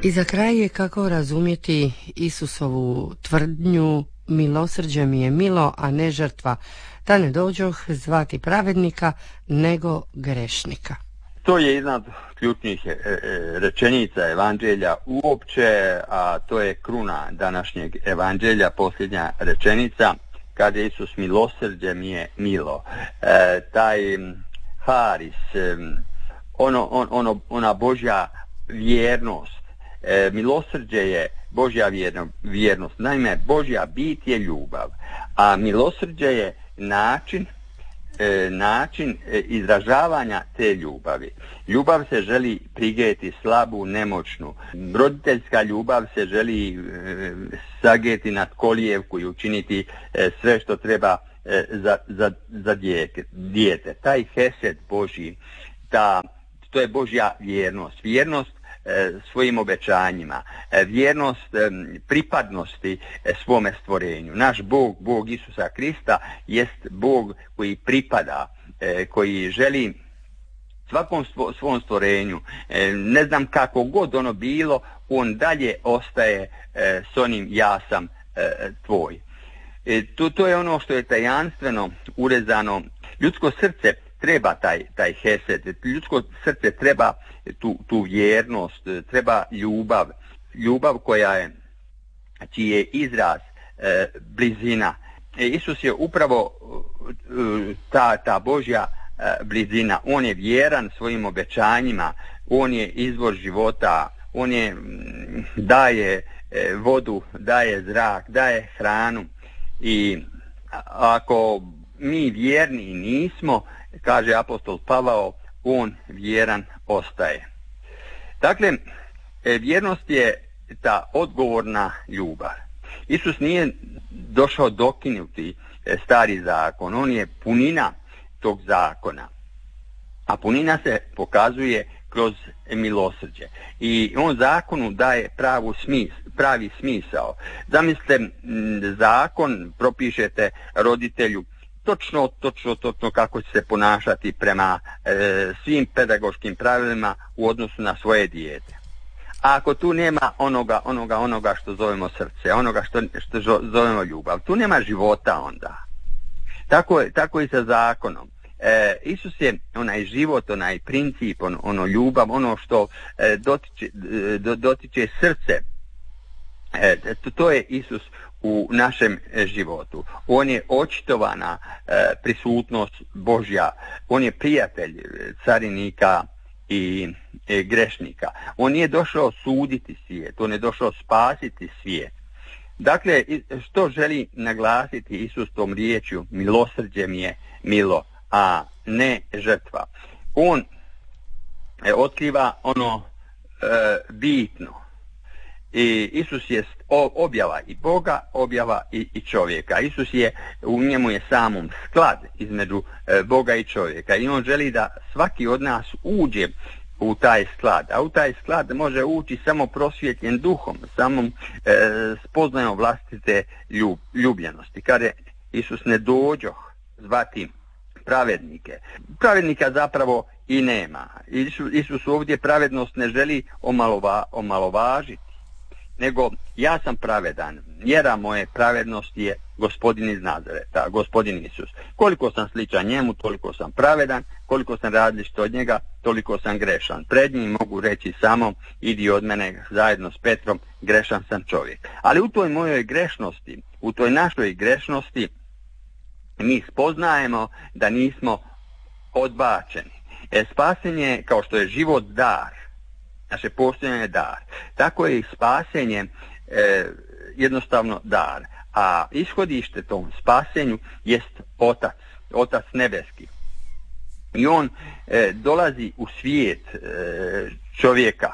I za kraj je kako razumjeti Isusovu tvrdnju milosrđe mi je milo, a ne žrtva, da ne dođoh zvati pravednika, nego grešnika. To je jedna od ključnih rečenica evanđelja uopće, a to je kruna današnjeg evanđelja, posljednja rečenica, kada Isus milosrđe mi je milo. Taj haris, ona Božja vjernost, milosrđe je Božja vjernost. Naime, Božja bit je ljubav, a milosrđe je način izražavanja te ljubavi. Ljubav se želi prigeti slabu, nemoćnu. Roditeljska ljubav se želi sageti nad kolijevku i učiniti sve što treba za dijete. Taj hesed Božji, to je Božja vjernost. Vjernost svojim obećanjima, vjernost pripadnosti svome stvorenju. Naš Bog, Bog Isusa Krista, jest Bog koji pripada, koji želi svakom svom stvorenju, ne znam kako god ono bilo, on dalje ostaje s onim ja sam tvoj. To je ono što je tajanstveno urezano. Ljudsko srce treba taj hesed, ljudsko srce treba tu vjernost, treba ljubav čiji je izraz blizina. Isus je upravo ta Božja blizina. On je vjeran svojim obećanjima, on je izvor života, on je daje vodu, daje zrak, daje hranu. I ako mi vjerni nismo, kaže apostol Pavao, on vjeran ostaje. Dakle, vjernost je ta odgovorna ljubav. Isus nije došao dokinuti stari zakon, on je punina tog zakona. A punina se pokazuje kroz milosrđe. I on zakonu daje pravi smisao. Zamislite, zakon propišete roditelju točno kako će se ponašati prema svim pedagoškim pravilima u odnosu na svoje dijete. A ako tu nema onoga što zovemo srce, onoga što zovemo ljubav, tu nema života onda. Tako i sa zakonom. Isus je onaj život, onaj princip, ono ljubav, ono što dotiče srce. To je Isus u našem životu. On je očitovana prisutnost Božja. On je prijatelj carinika i grešnika. On nije došao suditi svijet, on je došao spasiti svijet. Dakle, što želi naglasiti Isus tom riječju milosrđe mi je milo, a ne žrtva. On otkriva ono bitno. I Isus je objava i Boga, objava i čovjeka. U njemu je samom sklad između Boga i čovjeka. I on želi da svaki od nas uđe u taj sklad. A u taj sklad može ući samo prosvjetljen duhom, samom spoznajom vlastite ljubljenosti. Kada Isus ne dođoh zvati pravednike. Pravednika zapravo i nema. Isus ovdje pravednost ne želi omalovažiti, nego ja sam pravedan. Mjera moje pravednosti je Gospodin iz Nazareta, Gospodin Isus. Koliko sam sličan njemu, toliko sam pravedan, koliko sam različit od njega, toliko sam grešan. Pred njim mogu reći samo, idi od mene zajedno s Petrom, grešan sam čovjek. Ali u toj mojoj grešnosti, u toj našoj grešnosti, mi spoznajemo da nismo odbačeni. Spasenje, kao što je život dar, naše postojanje je dar, tako je i spasenje jednostavno dar. A ishodište tom spasenju jest Otac nebeski. I on dolazi u svijet čovjeka.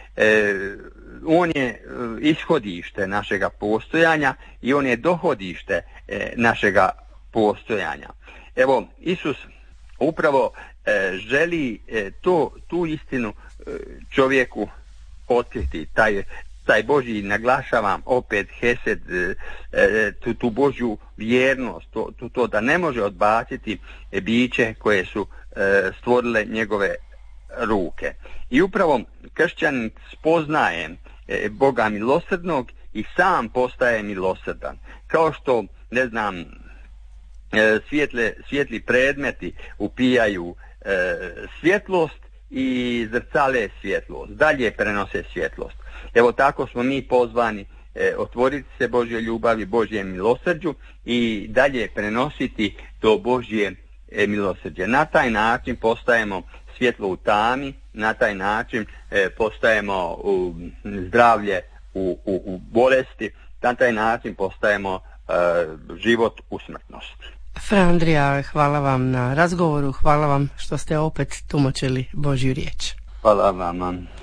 On je ishodište našega postojanja i on je dohodište našega postojanja. Evo, Isus upravo želi tu istinu čovjeku otkriti, taj Božji, naglašavam opet, hesed, tu Božju vjernost, to da ne može odbaciti biće koje su stvorile njegove ruke. I upravo kršćanin spoznaje Boga milosrdnog i sam postaje milosrdan. Kao što, ne znam, svijetli predmeti upijaju svjetlost i zrcale svjetlost, dalje prenose svjetlost. Evo tako smo mi pozvani otvoriti se Božjoj ljubavi, Božjem milosrđu i dalje prenositi to Božje milosrđe. Na taj način postajemo svjetlo u tami, na taj način postajemo zdravlje u bolesti, na taj način postajemo život u smrtnosti. Fra Andrija, hvala vam na razgovoru, hvala vam što ste opet tumačili Božju riječ. Hvala vam.